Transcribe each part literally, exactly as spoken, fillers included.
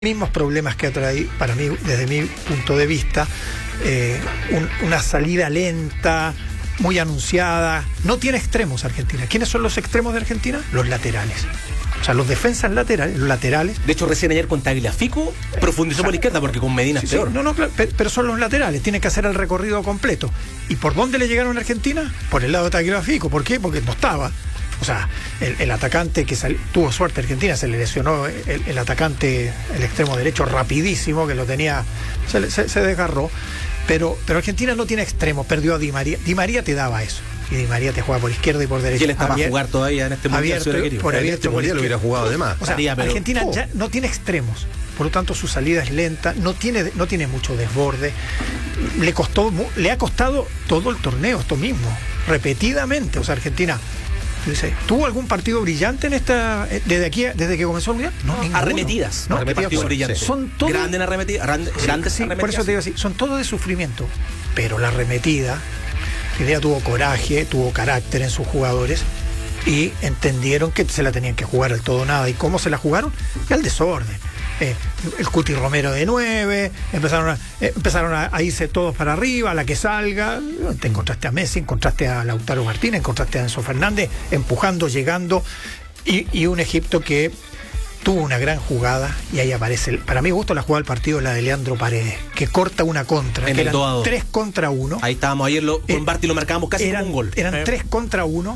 mismos problemas que ha traído, para mí, desde mi punto de vista, eh, un, una salida lenta, muy anunciada. No tiene extremos Argentina. ¿Quiénes son los extremos de Argentina? Los laterales. O sea, los defensas laterales, los laterales. De hecho, recién ayer con Tagliafico profundizó por la izquierda porque con Medina sí, es peor. Sí, no, no, claro, pero son los laterales, tienen que hacer el recorrido completo. ¿Y por dónde le llegaron a Argentina? Por el lado de Tagliafico. ¿Por qué? Porque no estaba. O sea, el, el atacante que sal, tuvo suerte Argentina, se le lesionó el, el atacante, el extremo derecho rapidísimo, que lo tenía, se, se, se desgarró. Pero, pero Argentina no tiene extremo, perdió a Di María. Di María te daba eso. Y Di María te juega por izquierda y por derecha. Y él está para jugar todavía en este mundial. Abierto, por abierto, este mundial lo hubiera jugado de más. O sea, Haría, pero, Argentina oh. ya no tiene extremos. Por lo tanto, su salida es lenta, no tiene, no tiene mucho desborde. Le costó, le ha costado todo el torneo, esto mismo, repetidamente. O sea, Argentina dice, ¿tuvo algún partido brillante en esta desde aquí desde que comenzó el mundial? No, no ninguno. Arremetidas, no, arremetidas partidos brillantes. Sí. Son todos grandes arremetidas, grandes, sí, grandes sí, arremetidas. por eso te digo así, son todos de sufrimiento. Pero la arremetida, Argentina tuvo coraje, tuvo carácter en sus jugadores y entendieron que se la tenían que jugar al todo nada. ¿Y cómo se la jugaron? Y al desorden. Eh, el Cuti Romero de nueve, empezaron, a, eh, empezaron a, a irse todos para arriba, a la que salga. Te encontraste a Messi, encontraste a Lautaro Martínez, encontraste a Enzo Fernández, empujando, llegando, y, y un Egipto que tuvo una gran jugada, y ahí aparece, el, para mi gusto la jugada del partido, la de Leandro Paredes, que corta una contra, en que el eran dos a dos. tres contra uno. Ahí estábamos ayer, lo, con eh, Barty lo marcábamos casi eran, como un gol. Eran eh. tres contra uno,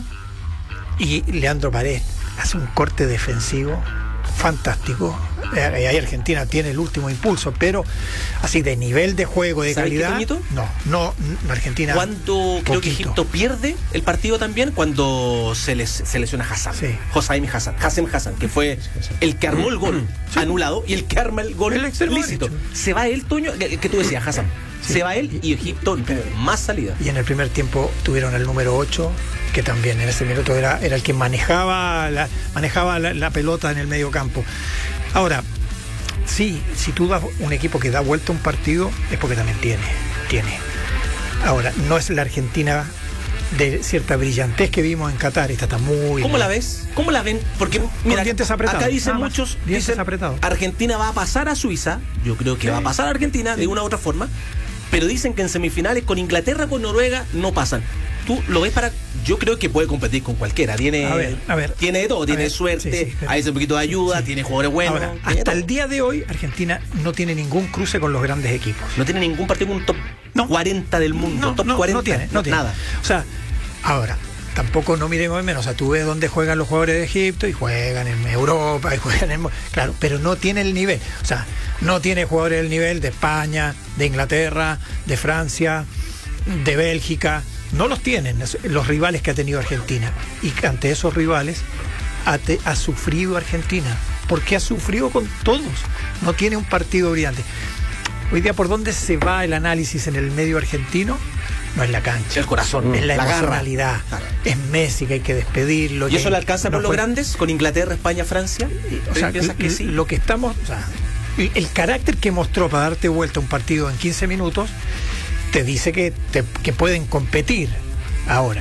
y Leandro Paredes hace un corte defensivo fantástico. Eh, ahí Argentina tiene el último impulso, pero así de nivel de juego, de calidad. Qué, no, no, Argentina. Cuando creo que Egipto pierde el partido también, cuando se, les, se lesiona Hassan, sí. Hossein Hassan, Hassem Hassan, que fue el que armó el gol sí. anulado y el que arma el gol el lícito. Se va él, Toño, que, que tú decías, Hassan. Sí. Se va él y Egipto más salida. Y en el primer tiempo tuvieron el número ocho, que también en ese minuto era, era el que manejaba la, manejaba la, la pelota en el medio campo. Ahora, sí, si tú das un equipo que da vuelta a un partido, es porque también tiene, tiene. Ahora, no es la Argentina de cierta brillantez que vimos en Qatar, esta está muy... ¿Cómo la ves? ¿Cómo la ven? Porque mira, dientes apretados, acá dicen más, muchos, dientes dicen, apretados. Argentina va a pasar a Suiza, yo creo que sí. va a pasar a Argentina sí. de una u otra forma, pero dicen que en semifinales con Inglaterra, con Noruega, no pasan. Tú lo ves para... Yo creo que puede competir con cualquiera. Tiene, a ver, a ver, tiene de todo. Tiene ver, suerte, sí, sí, hay un poquito de ayuda, sí. tiene jugadores buenos. Ahora, hasta todo. El día de hoy, Argentina no tiene ningún cruce con los grandes equipos. No tiene ningún partido con un top no. cuarenta del mundo. No, top no, cuarenta. No tiene, no tiene. Nada. O sea, ahora... Tampoco no miremos menos, o sea, tú ves dónde juegan los jugadores de Egipto y juegan en Europa y juegan en... Claro, pero no tiene el nivel, o sea, no tiene jugadores del nivel de España, de Inglaterra, de Francia, de Bélgica, no los tienen los rivales que ha tenido Argentina. Y ante esos rivales ha, te, ha sufrido Argentina, porque ha sufrido con todos, no tiene un partido brillante. Hoy día, ¿por dónde se va el análisis en el medio argentino? No es la cancha, el corazón, es la, la emocionalidad, garra. Es Messi que hay que despedirlo. ¿Y eso le alcanza no por los fue... grandes? ¿Con Inglaterra, España, Francia? O sea, ¿Piensas que sí? Lo que estamos, o sea, el carácter que mostró para darte vuelta un partido en quince minutos te dice que, te, que pueden competir. Ahora,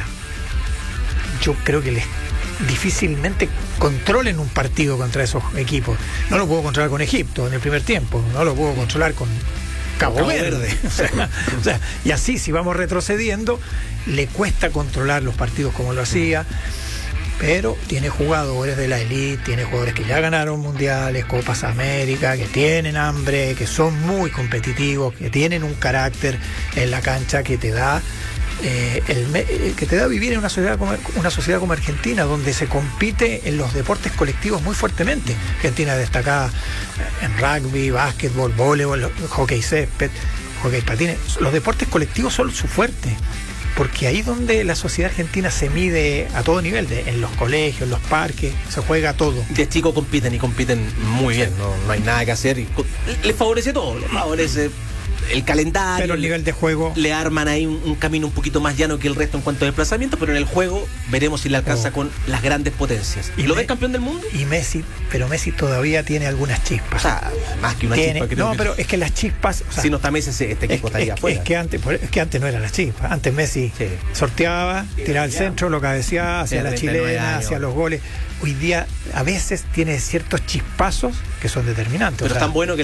yo creo que les difícilmente controlen un partido contra esos equipos. No lo puedo controlar con Egipto en el primer tiempo, no lo puedo controlar con Cabo, Cabo Verde, Verde. O, sea, o sea, y así si vamos retrocediendo le cuesta controlar los partidos como lo hacía, pero tiene jugadores de la elite, tiene jugadores que ya ganaron mundiales, Copas América, que tienen hambre, que son muy competitivos, que tienen un carácter en la cancha que te da eh, el, que te da vivir en una sociedad como una sociedad como Argentina, donde se compite en los deportes colectivos muy fuertemente. Argentina destacada en rugby, básquetbol, voleibol, hockey césped, hockey patines. Los deportes colectivos son su fuerte, porque ahí donde la sociedad argentina se mide a todo nivel, de, en los colegios, en los parques, se juega todo. De chicos compiten y compiten muy bien, no, no hay nada que hacer. Y les favorece todo, les favorece el calendario. Pero el nivel de juego... Le arman ahí un, un camino un poquito más llano que el resto en cuanto a desplazamiento, pero en el juego veremos si le alcanza oh. con las grandes potencias. ¿Y, ¿Y lo ves campeón del mundo? Y Messi, pero Messi todavía tiene algunas chispas. O sea, más que una tiene, chispa. Que no, que... pero es que las chispas... O sea, si no está Messi, este equipo es, estaría es, afuera. Es que, antes, es que antes no eran las chispas. Antes Messi sí. sorteaba, tiraba al centro, lo cabeceaba, hacia la chilena, hacia los goles. hoy día a veces tiene ciertos chispazos que son determinantes. Pero o sea, es tan bueno que